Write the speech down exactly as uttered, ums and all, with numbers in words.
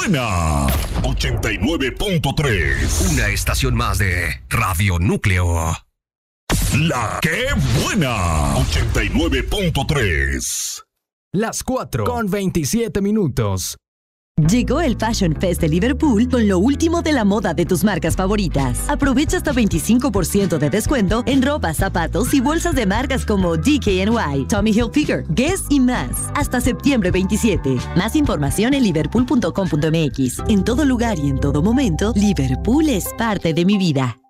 buena! ochenta y nueve punto tres. Una estación más de Radio Núcleo. La que buena. ochenta y nueve punto tres. Las cuatro con veintisiete minutos. Llegó el Fashion Fest de Liverpool con lo último de la moda de tus marcas favoritas. Aprovecha hasta veinticinco por ciento de descuento en ropa, zapatos y bolsas de marcas como D K N Y, Tommy Hilfiger, Guess y más. Hasta septiembre veintisiete. Más información en liverpool punto com punto m x. En todo lugar y en todo momento, Liverpool es parte de mi vida.